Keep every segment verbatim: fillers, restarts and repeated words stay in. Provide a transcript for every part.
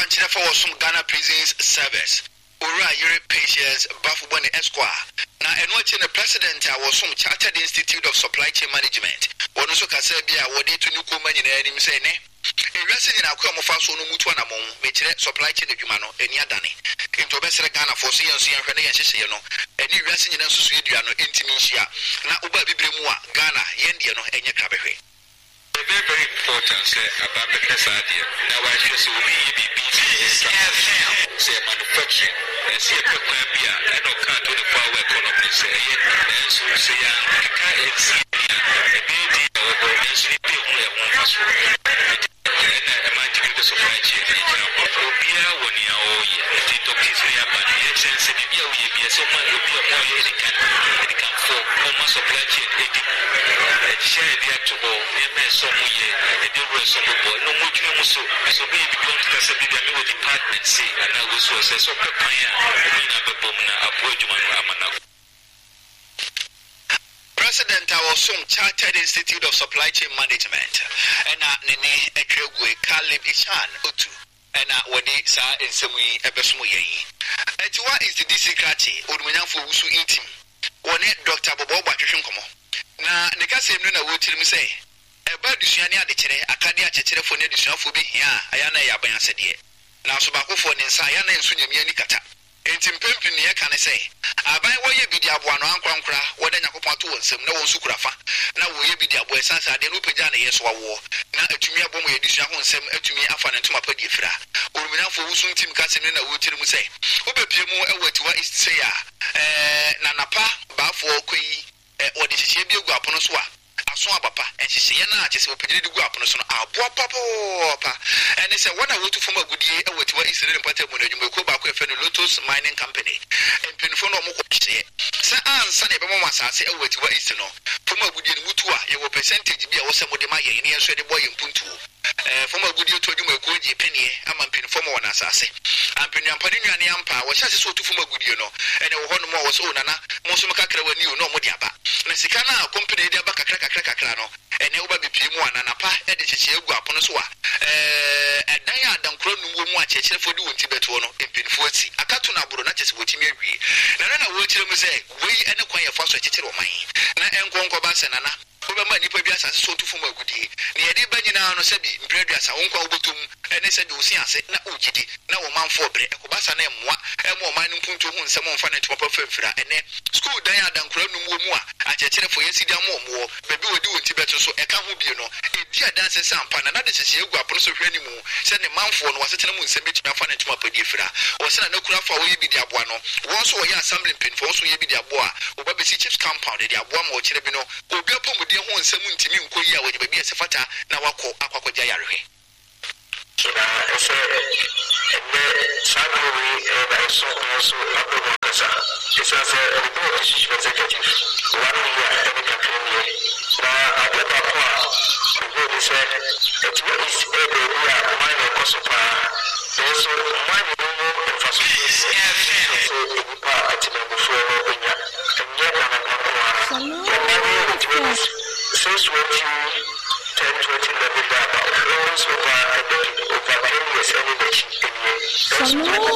Kwanchina for some Ghana Prisons Service. Ura Yuri Patience Bafubone Esquire. Now, and watching the president, I was some Chartered Institute of Supply Chain Management. One also can say, be awarded to new woman in any say, ne. Investing in our come of us on Mutuanamon, which supply chain of Humano, and Yadani. Into Bessel Ghana for C N C and Rene Shishano, and you resting in a Sudiano, Intimacia. Now, Uba Bibrimua, Ghana, Yendiano, and Yakabe. Very, very important say, about the best idea. Now, I just will be B B C, say manufacturing, and see a Pia, and no car to the power economy, say, and so say, I can't see a baby or and sleep where one was. And I might give the supply chain. Obia, when you are all year, the doctors we have, but the essence of the year will be someone will be a more year, it can, it can fall, almost supply chain. Share the actual, some year, and there were some boy, no more so, so maybe going to the department, see, and I was so say, so President, I was some Chartered Institute of Supply Chain Management, and I Nene Ekregwe Kalib Ishan Utu, and I Wadi Sa and Samui Ebesmuye. And what is the Disicati, Udminan for Usu eating? One Doctor Bobo Batushinkomo. Na nikase mno na wotirim say eba dusuane adekere akade akekere fo ne dusuafo bi hia ayana ya ban asede na so bakofo ne nsa ayana enso nyamia ni kata enti mpempim ne yeka ne say aban woye bidi aboa no ankwankra woda nyakopon to wonsem na won sukurafa na woye bidi aboa sansa ade no pagya na yeso wawo na atumi abom ye disua ho nsem atumi afa ne ntoma padi fira oruminafo wusuntim kase mno na wotirim say obepie mu ewatiwa is say eh na napa baafo koyi or the Shibio Guapono Swa, a swan papa, and she say, and I just opened the Guapono, a papa, and they said, when I went to form a good year, which was in Pater when you go back with the Lotus Mining Company, and Pinfono Mokoche. Sir Anne Sunny Bama say, oh, which was to know. From a good year, Mutua, your percentage be also with the Maya in the answer the boy in Puntu. From a good year to do a good penny, I'm a pinform one as I say. I'm Pinampadina and Yampa, was just so to form a good year, and one more was Onana, Mosumaka when you know Modiaba. Mesikana company de baka kraka kraka krano ene oba bepie mu ananapa e de chechie gu apono so a eh edan ya dankro nu mu a chechire fodi wonti beto no empinfo ati akato na boro na chese wotimi awie na na na wo chire mu say wei ene kwan ye fa so chechire oman na enkonko ba se nana obema nipa bi asase so to fom agudie ne yede ba nyina no sebi mpredua wonkwa obotum ene se de osi ase na ogidi na wo manfo bre ekobasa na emwa emo man mpuntu hu nsem mfa na ntoma pafafira ene school dan ya dankura nu mu a achechere fo yesi da mo mo bebi wodi wonti beto so eka ho bi no edi adanse sampa na na de chese egu apono so hwani mu se ne manfo no wasetene mu nsem betumi afa na ntoma padifira wo se na nakura fa wo yebi di aboa no wo so wo ya assembly pin fo so yebi di aboa oba besi chiefs compound di aboa ma wo kire bi no obi apomu de ho nsem ntimi nkoyi a wo bebi esefata na wako akwakogya yarehwe so na eso ebe saburi ebe so so apomo kasa eso se report chief executive one year ebe kakremi na abeba kwa ko se it is ebe ya minor kosopa eso minor no infrastructure so ebe pa atima before no onya enya kana kwa since working ten twenty level about almost over a decade, over ten years any nation in here. That's what I'm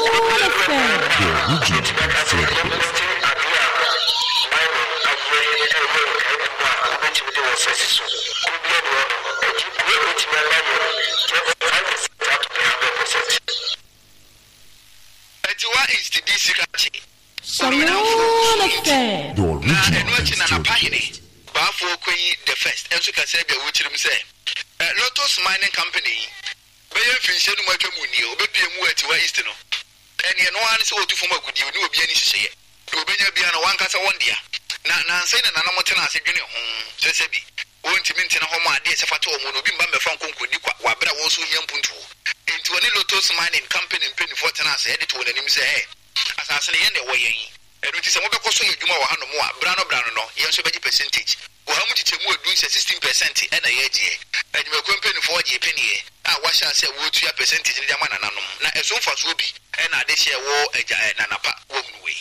the first, and so can say, which you say, Lotus Mining Company, Bayan Finch, and what you mean, Obepi Mua to East. And you know, one is all to form a good you know, be any say. You be on one cast one dear. Now, saying an Anamotana, I said, you know, Sebi, won't you maintain a home idea, Safato, Monobimba from Kunkudikwa, Wabra also young Puntu. Into any Lotus Mining Company in Penny Fortanas, editor, and him say, as I say, anyway. And it is a mobile cost of Juma or Hanoa, Brano Brano, Yanso percentage. Well, how much you would do sixteen percent and a year, and you will company for a penny. I wash I say, would you a percentage in the man and now as soon as will be, and I this year war a giant and a pack woman way.